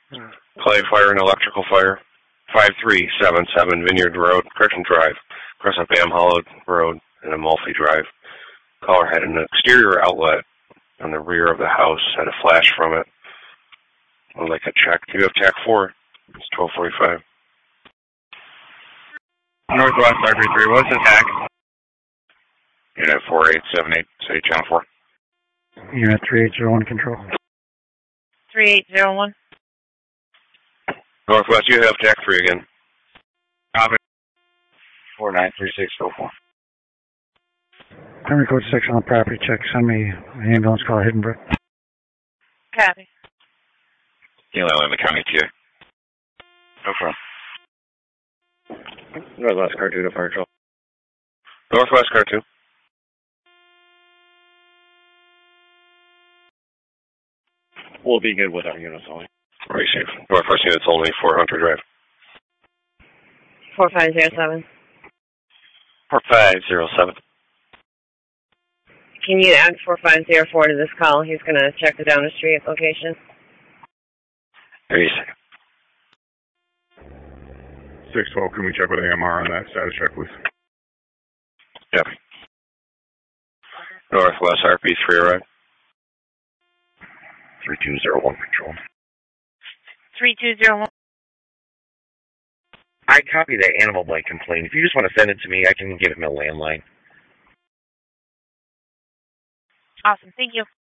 Clay Fire and Electrical Fire, 5377 Vineyard Road, Curtin Drive, across a Bam Hollow Road and Amalfi Drive. Caller had an exterior outlet on the rear of the house, had a flash from it. Would like a check. You have TAC 4. It's 1245. Northwest RP3, what's the TAC? Unit 4878, City Channel 4. Unit 3801, control. 3801. Northwest, you have TAC 3 again. Copy. 493604. Army Code 6 on the property check. Send me an ambulance call, Hidden Brook. Copy. Inland County, TA. No problem. Northwest Car 2 to Fire Control. Northwest Car 2. We'll be good with our units only. Very safe. Northwest units only, 400 Drive. 4507. 4507. Can you add 4504 to this call? He's going to check the down the street location. 30 seconds. 612, can we check with AMR on that status check, please? Yep. Northwest RP3 arrived. 3201 control. 3201. I copy that Animal Bite complaint. If you just want to send it to me, I can give him a landline. Awesome. Thank you.